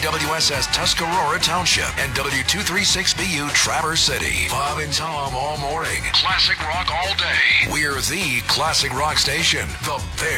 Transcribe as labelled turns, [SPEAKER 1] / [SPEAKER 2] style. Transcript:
[SPEAKER 1] WSS Tuscarora Township and W236BU Traverse City. Bob and Tom all morning. Classic rock all day. We're the classic rock station. The Bear.